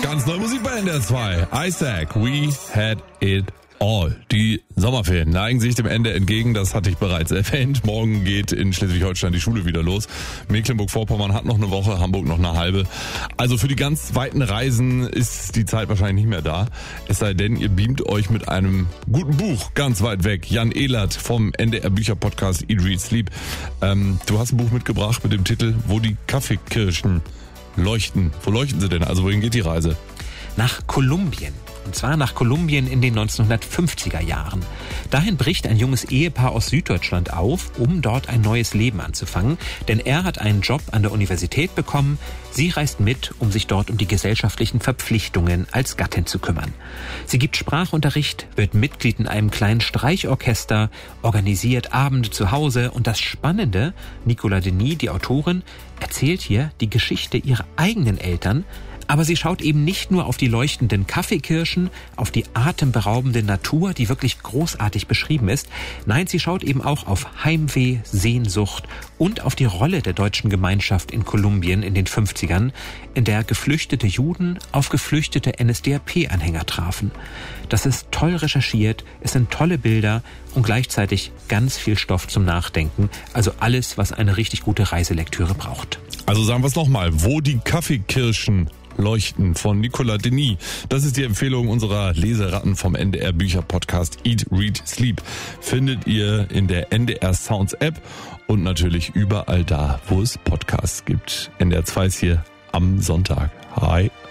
Ganz neue Musik bei NDR 2. Isaac, We Had It All. Die Sommerferien neigen sich dem Ende entgegen, das hatte ich bereits erwähnt. Morgen geht in Schleswig-Holstein die Schule wieder los. Mecklenburg-Vorpommern hat noch eine Woche, Hamburg noch eine halbe. Also für die ganz weiten Reisen ist die Zeit wahrscheinlich nicht mehr da. Es sei denn, ihr beamt euch mit einem guten Buch ganz weit weg. Jan Ehlert vom NDR Bücher-Podcast Eat, Read, Sleep. Du hast ein Buch mitgebracht mit dem Titel Wo die Kaffeekirschen leuchten. Wo leuchten sie denn? Also wohin geht die Reise? Nach Kolumbien. Und zwar nach Kolumbien in den 1950er Jahren. Dahin bricht ein junges Ehepaar aus Süddeutschland auf, um dort ein neues Leben anzufangen. Denn er hat einen Job an der Universität bekommen. Sie reist mit, um sich dort um die gesellschaftlichen Verpflichtungen als Gattin zu kümmern. Sie gibt Sprachunterricht, wird Mitglied in einem kleinen Streichorchester, organisiert Abende zu Hause. Und das Spannende, Nicolas Denis, die Autorin, erzählt hier die Geschichte ihrer eigenen Eltern. Aber sie schaut eben nicht nur auf die leuchtenden Kaffeekirschen, auf die atemberaubende Natur, die wirklich großartig beschrieben ist. Nein, sie schaut eben auch auf Heimweh, Sehnsucht und auf die Rolle der deutschen Gemeinschaft in Kolumbien in den 50ern, in der geflüchtete Juden auf geflüchtete NSDAP-Anhänger trafen. Das ist toll recherchiert, es sind tolle Bilder und gleichzeitig ganz viel Stoff zum Nachdenken. Also alles, was eine richtig gute Reiselektüre braucht. Also sagen wir es nochmal, Wo die Kaffeekirschen leuchten von Nicolas Denis. Das ist die Empfehlung unserer Leseratten vom NDR Bücher Podcast Eat, Read, Sleep. Findet ihr in der NDR Sounds App und natürlich überall da, wo es Podcasts gibt. NDR 2 ist hier am Sonntag. Hi.